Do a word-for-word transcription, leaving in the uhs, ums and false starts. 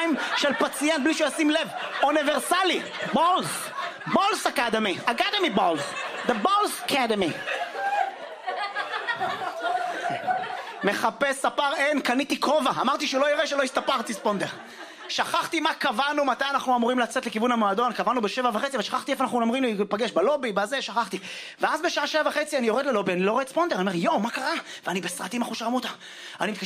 חיים של פציינט בלי שהוא ישים לב. אוניברסלי. בולס. בולס אקדמי. אקדמי בולס. The Balls Academy. מחפש ספר, אין, קניתי כובע. אמרתי שלא יראה שלא הסתפרתי ספונדר. שכחתי מה קבענו, מתי אנחנו אמורים לצאת לכיוון המועדון. קבענו בשבע וחצי, ושכחתי איפה אנחנו אמורים להיפגש בלובי, בזה, שכחתי. ואז בשעה שבע וחצי אני יורד ללובי, אני לא רואה את ספונדר. אני אומר, יואו, מה קרה? ואני בסרטים אחושרמוטה. אני מתקשר